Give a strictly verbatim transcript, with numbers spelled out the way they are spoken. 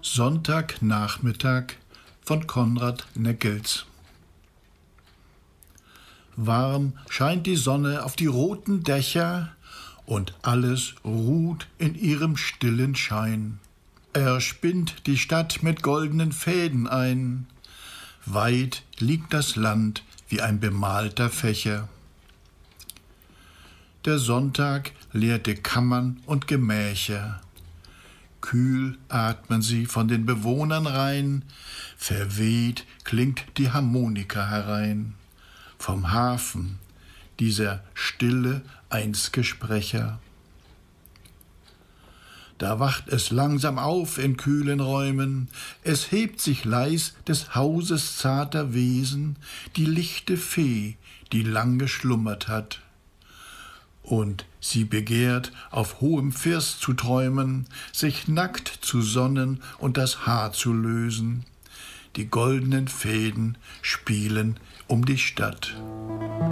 Sonntagnachmittag von Konrad Neckels. Warm scheint die Sonne auf die roten Dächer, und alles ruht in ihrem stillen Schein. Er spinnt die Stadt mit goldenen Fäden ein. Weit liegt das Land wie ein bemalter Fächer. Der Sonntag leerte Kammern und Gemächer. Kühl atmen sie von den Bewohnern rein, verweht klingt die Harmonika herein. Vom Hafen, dieser stille Einsgesprecher. Da wacht es langsam auf in kühlen Räumen, es hebt sich leis des Hauses zarter Wesen, die lichte Fee, die lang geschlummert hat. Und sie begehrt, auf hohem First zu träumen, sich nackt zu sonnen und das Haar zu lösen. Die goldenen Fäden spielen um die Stadt.